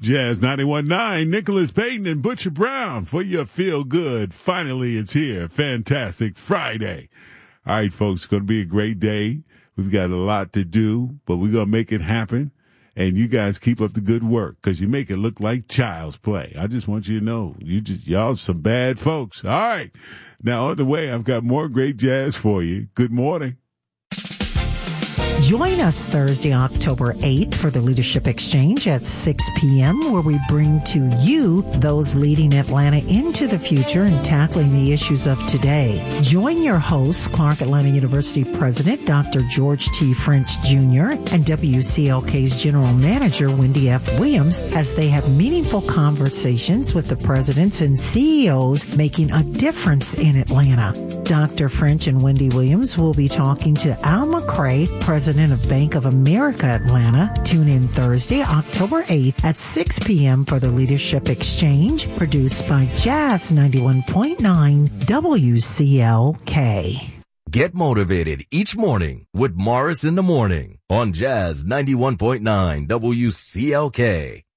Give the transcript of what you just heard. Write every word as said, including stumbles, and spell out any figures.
Jazz ninety-one point nine, Nicholas Payton and Butcher Brown for your feel good. Finally, it's here. Fantastic Friday. All right, folks, it's going to be a great day. We've got a lot to do, but we're going to make it happen. And you guys keep up the good work because you make it look like child's play. I just want you to know, you just, y'all some bad folks. All right. Now, on the way, I've got more great jazz for you. Good morning. Join us Thursday, October eighth for the Leadership Exchange at six p.m. where we bring to you those leading Atlanta into the future and tackling the issues of today. Join your hosts, Clark Atlanta University President Doctor George T. French Junior and W C L K's General Manager Wendy F. Williams as they have meaningful conversations with the presidents and C E Os making a difference in Atlanta. Doctor French and Wendy Williams will be talking to Al McCray, President of Bank of America Atlanta. Tune in Thursday, October eighth at six p.m. for the Leadership Exchange, produced by Jazz ninety-one point nine W C L K. Get motivated each morning with Morris in the Morning on Jazz ninety-one point nine W C L K.